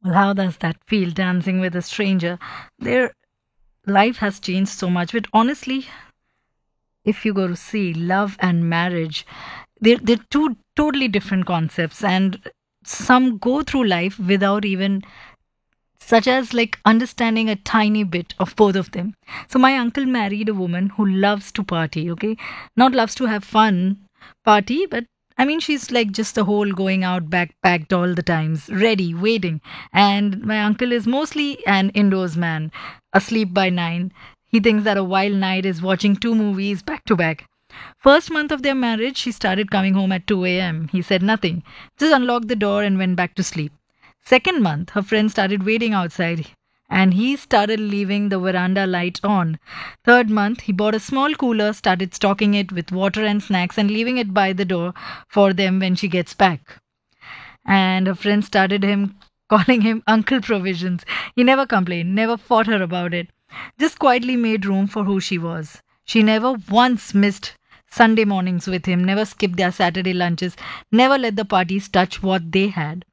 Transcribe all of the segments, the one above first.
Well, how does that feel, dancing with a stranger? Their life has changed so much. But honestly, if you go to see love and marriage, they're two totally different concepts. And some go through life without even such as like understanding a tiny bit of both of them. So my uncle married a woman who loves to party, okay? Not loves to have fun party, but I mean she's like just a whole going out backpacked all the times, ready, waiting. And my uncle is mostly an indoors man, asleep by 9. He thinks that a wild night is watching two movies back to back. First month of their marriage, she started coming home at 2 a.m. He said nothing, just unlocked the door and went back to sleep. Second month, her friend started waiting outside and he started leaving the veranda light on. Third month, he bought a small cooler, started stocking it with water and snacks and leaving it by the door for them when she gets back. And her friend started him calling him Uncle Provisions. He never complained, never fought her about it, just quietly made room for who she was. She never once missed Sunday mornings with him, never skipped their Saturday lunches, never let the parties touch what they had.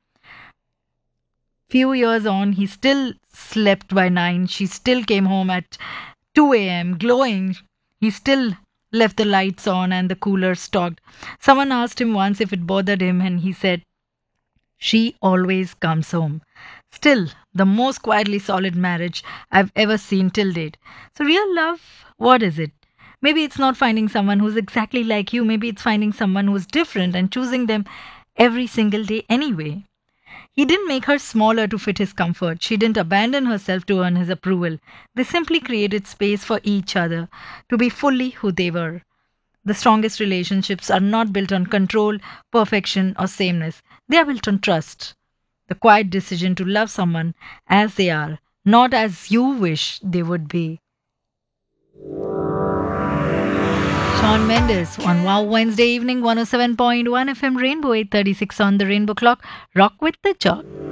Few years on, he still slept by 9. She still came home at 2 a.m., glowing. He still left the lights on and the cooler stocked. Someone asked him once if it bothered him, and he said, she always comes home. Still, the most quietly solid marriage I've ever seen till date. So, real love, what is it? Maybe it's not finding someone who's exactly like you. Maybe it's finding someone who's different and choosing them every single day anyway. He didn't make her smaller to fit his comfort. She didn't abandon herself to earn his approval. They simply created space for each other to be fully who they were. The strongest relationships are not built on control, perfection, or sameness. They are built on trust. The quiet decision to love someone as they are, not as you wish they would be. Shawn Mendes on Wow Wednesday evening, 107.1 FM Rainbow, 8:36 on the Rainbow Clock. Rock with the Jock.